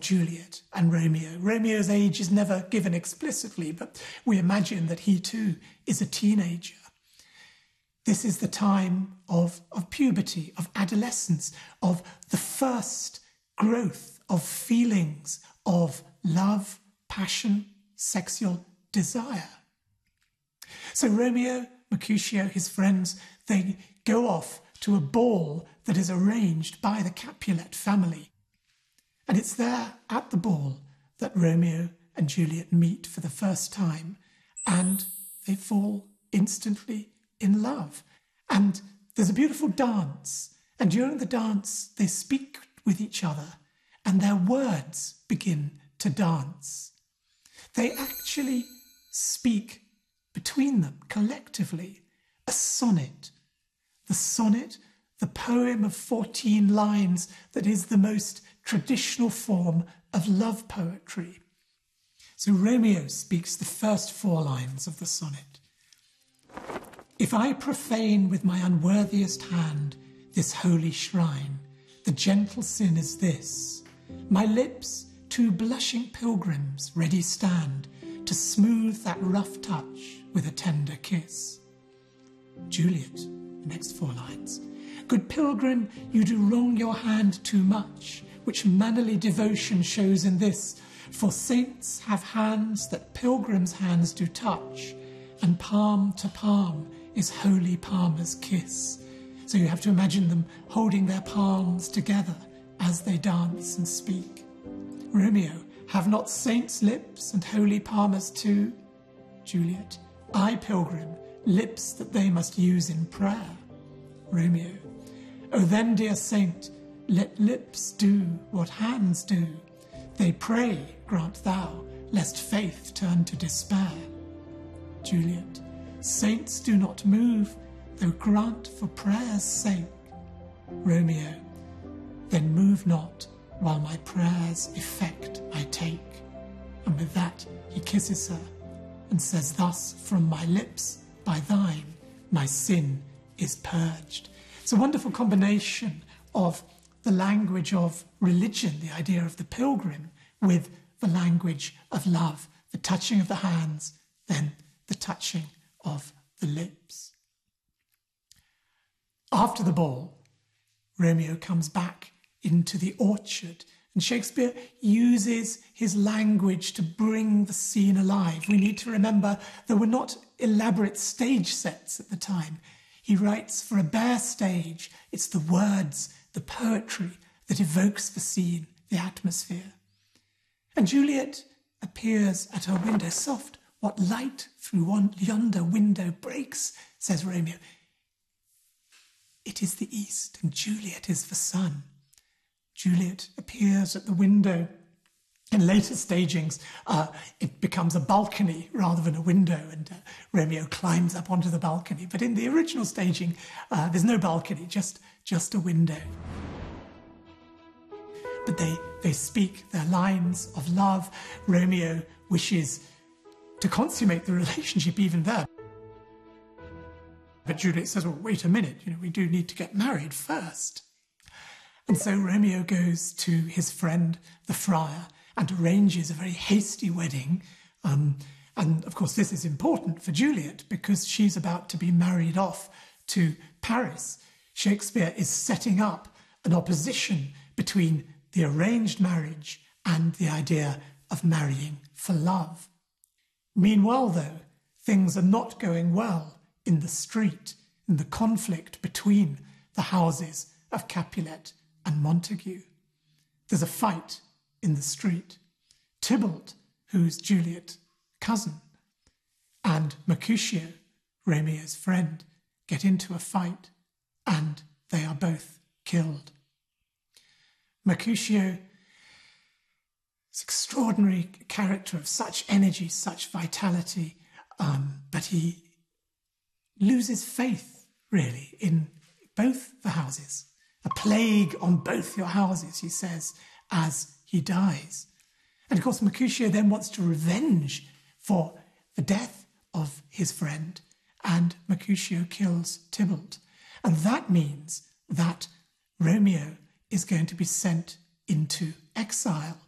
Juliet and Romeo. Romeo's age is never given explicitly, but we imagine that he too is a teenager. This is the time of puberty, of adolescence, of the first growth of feelings of love, passion, sexual desire. So Romeo, Mercutio, his friends, they go off to a ball that is arranged by the Capulet family. And it's there at the ball that Romeo and Juliet meet for the first time, and they fall instantly in love. And there's a beautiful dance, and during the dance they speak with each other, and their words begin to dance. They actually speak between them collectively a sonnet. The sonnet, the poem of 14 lines that is the most traditional form of love poetry. So Romeo speaks the first 4 lines of the sonnet. If I profane with my unworthiest hand this holy shrine, the gentle sin is this: my lips, 2 blushing pilgrims, ready stand to smooth that rough touch with a tender kiss. Juliet, the next 4 lines. Good pilgrim, you do wrong your hand too much, which mannerly devotion shows in this, for saints have hands that pilgrims' hands do touch, and palm to palm is holy palmer's kiss. So you have to imagine them holding their palms together as they dance and speak. Romeo, have not saints' lips and holy palmers too? Juliet, I, pilgrim, lips that they must use in prayer. Romeo, O then, dear saint, let lips do what hands do. They pray, grant thou, lest faith turn to despair. Juliet, saints do not move, though grant for prayer's sake. Romeo, then move not, while my prayer's effect I take. And with that he kisses her, and says thus, from my lips, by thine, my sin is purged. It's a wonderful combination of the language of religion, the idea of the pilgrim, with the language of love, the touching of the hands, then the touching of the lips. After the ball, Romeo comes back into the orchard, and Shakespeare uses his language to bring the scene alive. We need to remember there were not elaborate stage sets at the time. He writes for a bare stage. It's the words, the poetry that evokes the scene, the atmosphere. And Juliet appears at her window. Soft, what light through yonder window breaks, says Romeo. It is the east, and Juliet is the sun. Juliet appears at the window. In later stagings, it becomes a balcony rather than a window, and Romeo climbs up onto the balcony. But in the original staging, there's no balcony, just a window. But they speak their lines of love. Romeo wishes to consummate the relationship even there. But Juliet says, well, wait a minute, we do need to get married first. And so Romeo goes to his friend, the friar, and arranges a very hasty wedding. And of course, this is important for Juliet because she's about to be married off to Paris. Shakespeare is setting up an opposition between the arranged marriage and the idea of marrying for love. Meanwhile, though, things are not going well in the street, in the conflict between the houses of Capulet and Montague. There's a fight in the street. Tybalt, who's Juliet's cousin, and Mercutio, Romeo's friend, get into a fight, and they are both killed. Mercutio is an extraordinary character of such energy, such vitality, but he loses faith, really, in both the houses. A plague on both your houses, he says, as he dies. And of course, Mercutio then wants to revenge for the death of his friend, and Mercutio kills Tybalt. And that means that Romeo is going to be sent into exile.